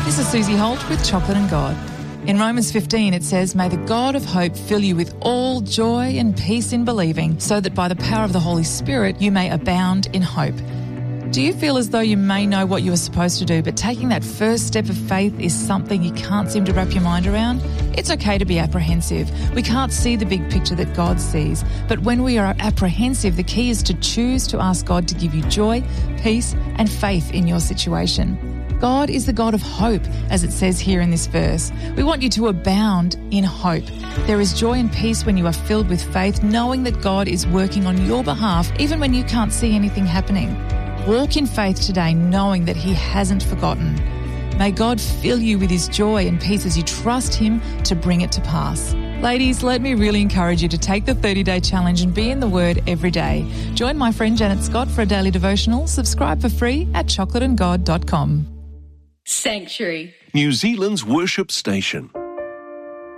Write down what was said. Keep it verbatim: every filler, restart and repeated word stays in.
This is Susie Holt with Chocolate and God. In Romans fifteen, it says, "May the God of hope fill you with all joy and peace in believing, so that by the power of the Holy Spirit you may abound in hope." Do you feel as though you may know what you are supposed to do, but taking that first step of faith is something you can't seem to wrap your mind around? It's okay to be apprehensive. We can't see the big picture that God sees. But when we are apprehensive, the key is to choose to ask God to give you joy, peace, and faith in your situation. God is the God of hope, as it says here in this verse. We want you to abound in hope. There is joy and peace when you are filled with faith, knowing that God is working on your behalf, even when you can't see anything happening. Walk in faith today, knowing that He hasn't forgotten. May God fill you with His joy and peace as you trust Him to bring it to pass. Ladies, let me really encourage you to take the thirty-day challenge and be in the Word every day. Join my friend Janet Scott for a daily devotional. Subscribe for free at chocolate and god dot com. Sanctuary, New Zealand's worship station.